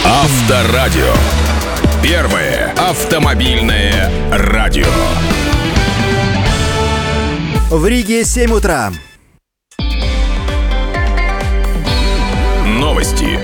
Авторадио. Первое автомобильное радио. В Риге 7 утра. Новости.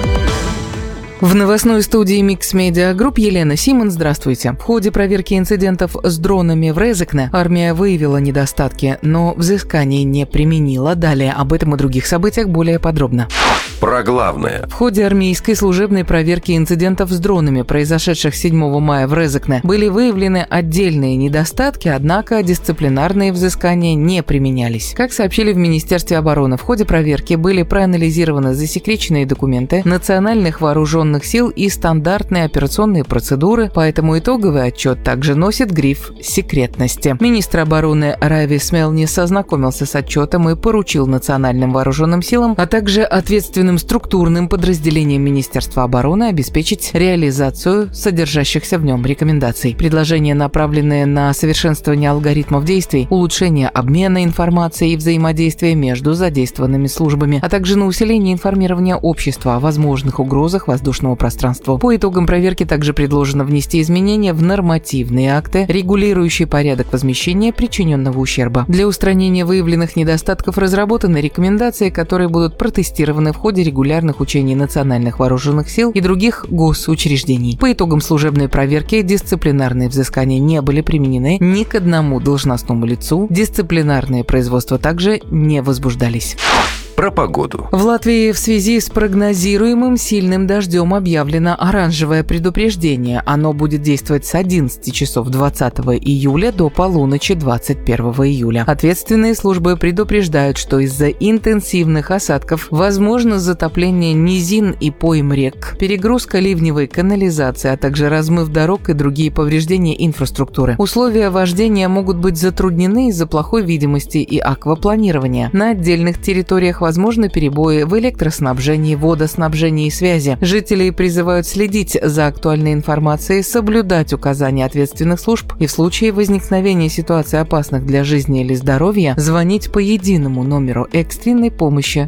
В новостной студии Mix Media Group Елена Симон. Здравствуйте. В ходе проверки инцидентов с дронами в Резекне армия выявила недостатки, но взысканий не применила. Далее об этом и других событиях более подробно. Про главное. В ходе армейской служебной проверки инцидентов с дронами, произошедших 7 мая в Резекне, были выявлены отдельные недостатки, однако дисциплинарные взыскания не применялись. Как сообщили в Министерстве обороны, в ходе проверки были проанализированы засекреченные документы национальных вооруженных сил и стандартные операционные процедуры, поэтому итоговый отчет также носит гриф секретности. Министр обороны Райви Смелнис ознакомился с отчетом и поручил национальным вооруженным силам, а также ответственным структурным подразделениям Министерства обороны обеспечить реализацию содержащихся в нем рекомендаций. Предложения, направленные на совершенствование алгоритмов действий, улучшение обмена информацией и взаимодействия между задействованными службами, а также на усиление информирования общества о возможных угрозах воздушному пространству. По итогам проверки также предложено внести изменения в нормативные акты, регулирующие порядок возмещения причиненного ущерба. Для устранения выявленных недостатков разработаны рекомендации, которые будут протестированы в ходе регулярных учений национальных вооруженных сил и других госучреждений. По итогам служебной проверки дисциплинарные взыскания не были применены ни к одному должностному лицу, дисциплинарные производства также не возбуждались. Про погоду. В Латвии в связи с прогнозируемым сильным дождем объявлено оранжевое предупреждение. Оно будет действовать с 11 часов 20 июля до полуночи 21 июля. Ответственные службы предупреждают, что из-за интенсивных осадков возможно затопление низин и пойм рек, перегрузка ливневой канализации, а также размыв дорог и другие повреждения инфраструктуры. Условия вождения могут быть затруднены из-за плохой видимости и аквапланирования. На отдельных территориях возможны перебои в электроснабжении, водоснабжении и связи. Жители призывают следить за актуальной информацией, соблюдать указания ответственных служб и в случае возникновения ситуаций, опасных для жизни или здоровья, звонить по единому номеру экстренной помощи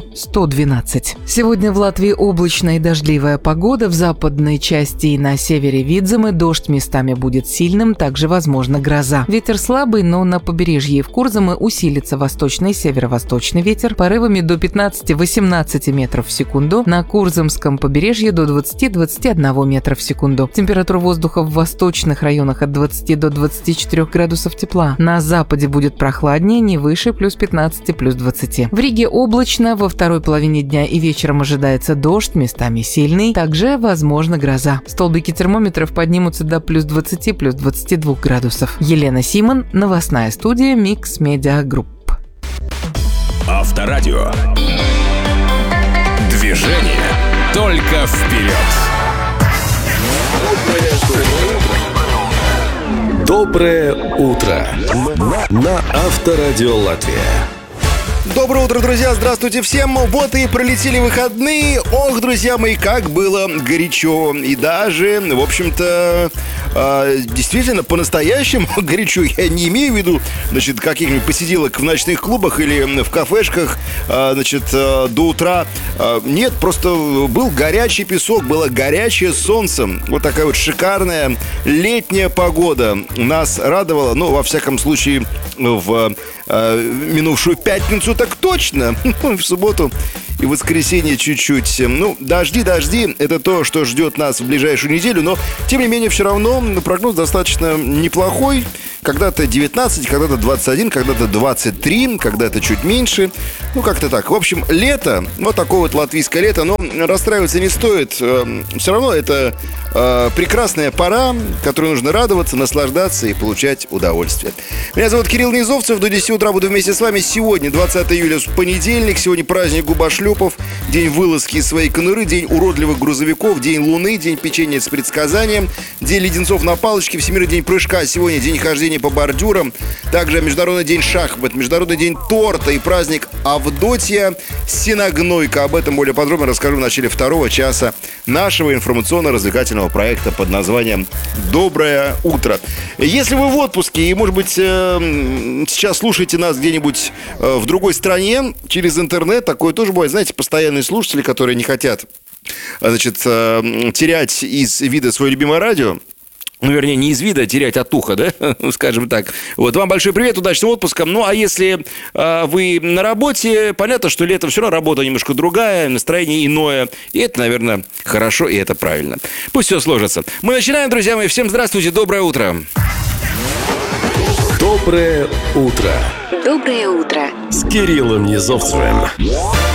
112. Сегодня в Латвии облачная и дождливая погода. В западной части и на севере Видземы дождь местами будет сильным, также возможна гроза. Ветер слабый, но на побережье и в Курзаме усилится восточный и северо-восточный ветер порывами до 15-18 метров в секунду, на Курзамском побережье до 20-21 метра в секунду. Температура воздуха в восточных районах от 20 до 24 градусов тепла. На западе будет прохладнее, не выше плюс 15, плюс 20. В Риге облачно, во второй половине дня и вечером ожидается дождь, местами сильный, также возможна гроза. Столбики термометров поднимутся до плюс 20, плюс 22 градусов. Елена Симон, новостная студия Mix Media Group. Авторадио. Движение только вперед. Доброе утро. На Авторадио Латвия. Доброе утро, друзья, здравствуйте всем. Вот и пролетели выходные. Ох, друзья мои, как было горячо. И даже, в общем-то, действительно, по-настоящему горячо. Я не имею в виду, значит, каких-нибудь посиделок в ночных клубах или в кафешках, значит, до утра. Нет, просто был горячий песок, было горячее солнце. Вот такая вот шикарная летняя погода нас радовала. Ну, во всяком случае, в минувшую пятницу так точно. В субботу и воскресенье чуть-чуть. Ну, дожди, это то, что ждет нас в ближайшую неделю. Но, тем не менее, все равно прогноз достаточно неплохой. Когда-то 19, когда-то 21, когда-то 23, когда-то чуть меньше. Ну, как-то так. В общем, лето, вот такое вот латвийское лето, но расстраиваться не стоит. Все равно это прекрасная пора, которой нужно радоваться, наслаждаться и получать удовольствие. Меня зовут Кирилл Низовцев. До 10 утра буду вместе с вами. Сегодня 20 июля, понедельник. Сегодня праздник губошлепов, день вылазки из своей конуры, день уродливых грузовиков, день луны, день печенья с предсказанием, день леденцов на палочке, всемирный день прыжка. Сегодня день хождения по бордюрам. Также Международный день шахмат, Международный день торта и праздник Авдотья Синогнойка. Об этом более подробно расскажу в начале второго часа нашего информационно-развлекательного проекта под названием «Доброе утро». Если вы в отпуске и, может быть, сейчас слушаете нас где-нибудь в другой стране через интернет, такое тоже бывает. Знаете, постоянные слушатели, которые не хотят значит, терять из вида свое любимое радио. Ну, вернее, не из вида, терять от уха, да, скажем так. Вот, вам большой привет, удачного отпуска. Ну, а если вы на работе, понятно, что летом все равно работа немножко другая, настроение иное. И это, наверное, хорошо, и это правильно. Пусть все сложится. Мы начинаем, друзья мои. Всем здравствуйте, доброе утро. Доброе утро. Доброе утро. С Кириллом Низовцевым.